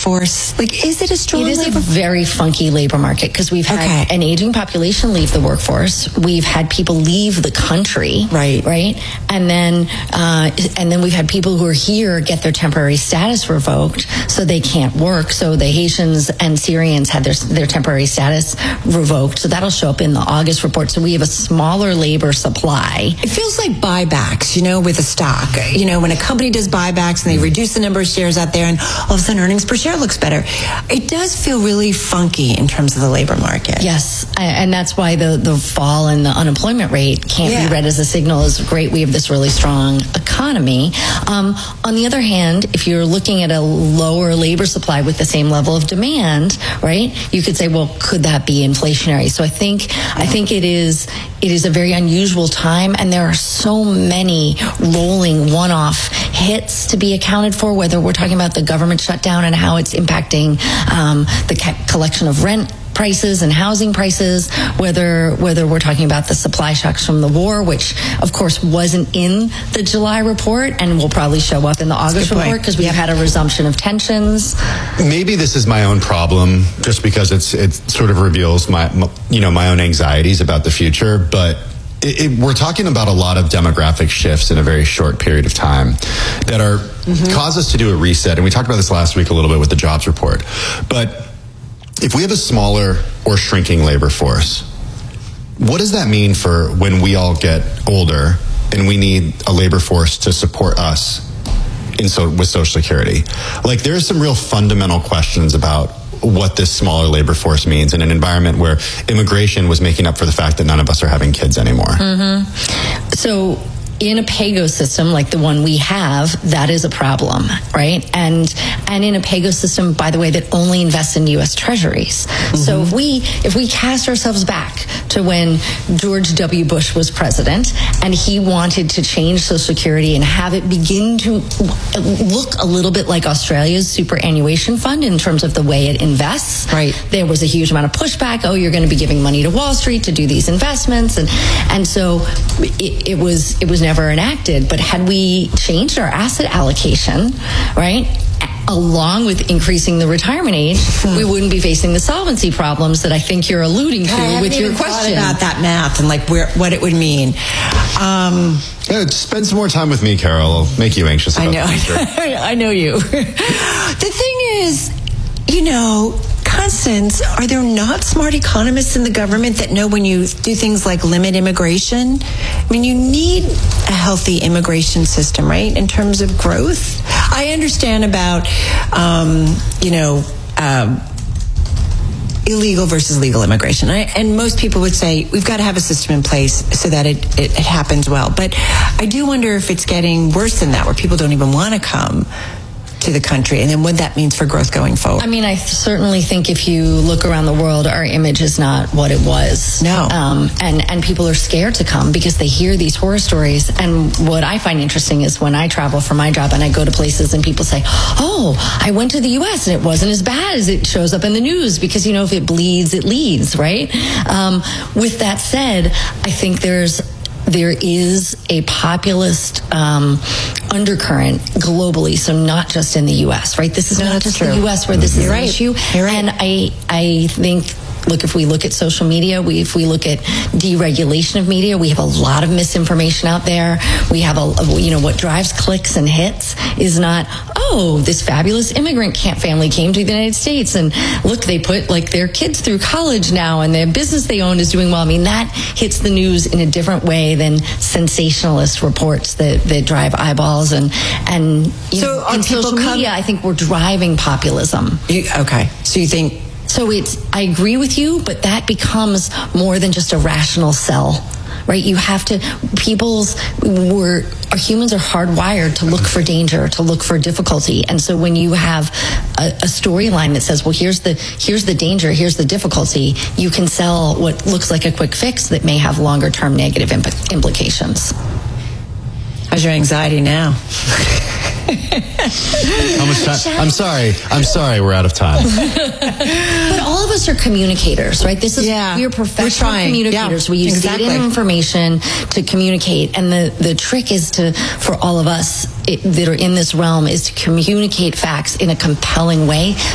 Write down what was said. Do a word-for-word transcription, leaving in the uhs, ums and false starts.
force? Like, is it a strong It is labor a very funky labor market because we've had Okay. an aging population leave the workforce. We've had people leave the country. Right. Right. And then, uh, and then we've had people who are here get their temporary status revoked so they can't work. So the Haitians and Syrians had their, their temporary status revoked. So that'll show up in the August report. So we have a smaller labor supply. It feels like buybacks, you know, with a stock. You know, when a company does buybacks and they reduce the number of shares out there and all of a sudden earnings per share looks better. It does feel really funky in terms of the labor market. Yes, and that's why the, the fall in the unemployment rate can't Yeah. be read as a signal as great, we have this really strong economy. Um, on the other hand, if you're looking at a lower labor supply with the same level of demand, right, you could say, well, could that be inflationary? So I think I think it is it is a very unusual time, and there are so many rolling one-off hits to be accounted for, whether we're talking about the government shutdown and how it's impacting um, the ca- collection of rent prices and housing prices, whether whether we're talking about the supply shocks from the war, which of course wasn't in the July report and will probably show up in the August good point. report because we've had a resumption of tensions. Maybe this is my own problem, just because it's it sort of reveals my, my you know my own anxieties about the future, but. It, it, we're talking about a lot of demographic shifts in a very short period of time that are mm-hmm. cause us to do a reset. And we talked about this last week a little bit with the jobs report. But if we have a smaller or shrinking labor force, what does that mean for when we all get older and we need a labor force to support us in so with Social Security? Like, there are some real fundamental questions about what this smaller labor force means in an environment where immigration was making up for the fact that none of us are having kids anymore. Mm-hmm. So in a PAYGO system like the one we have, that is a problem, right? And and in a PAYGO system, by the way, that only invests in U S Treasuries. Mm-hmm. So if we if we cast ourselves back to when George W. Bush was president and he wanted to change Social Security and have it begin to look a little bit like Australia's superannuation fund in terms of the way it invests, right? There was a huge amount of pushback. Oh, you're going to be giving money to Wall Street to do these investments, and and so it, it was it was never enacted. But had we changed our asset allocation, right, along with increasing the retirement age, we wouldn't be facing the solvency problems that I think you're alluding to I with your even question about that math and like where what it would mean. Um, yeah, spend some more time with me, Carol. I'll make you anxious about I know. the future. I know you. The thing is, you know, Constance, are there not smart economists in the government that know when you do things like limit immigration? I mean, you need a healthy immigration system, right, in terms of growth? I understand about, um, you know, um, illegal versus legal immigration. I, and most people would say we've got to have a system in place so that it, it, it happens well. But I do wonder if it's getting worse than that, where people don't even want to come to the country, and then what that means for growth going forward. I mean, I certainly think if you look around the world, our image is not what it was. No. Um, and, and people are scared to come because they hear these horror stories. And what I find interesting is when I travel for my job and I go to places and people say, oh, I went to the U S and it wasn't as bad as it shows up in the news, because, you know, if it bleeds, it leads, right? Um, with that said, I think there's There is a populist um, undercurrent globally, so not just in the U S, right? This is No, not that's just true. the U S where this You're is right. an issue. You're right. And I, I think, look, if we look at social media, we, if we look at deregulation of media, we have a lot of misinformation out there. We have a, you know, what drives clicks and hits is not, oh, this fabulous immigrant camp family came to the United States and look, they put like their kids through college now and the business they own is doing well. I mean, that hits the news in a different way than sensationalist reports that, that drive eyeballs and, and you So know, are in people social come- media, I think we're driving populism. You, okay, so you think... So it's, I agree with you, but that becomes more than just a rational sell, right? You have to, people's, we're, our humans are hardwired to look for danger, to look for difficulty. And so when you have a, a storyline that says, well, here's the, here's the danger, here's the difficulty, you can sell what looks like a quick fix that may have longer term negative imp- implications. How's your anxiety now? How much time? I'm sorry. I'm sorry. We're out of time. But all of us are communicators, right? This is Yeah, we're we're professional trying. communicators. Yeah, we use exactly. data and information to communicate, and the the trick is to for all of us it, that are in this realm is to communicate facts in a compelling way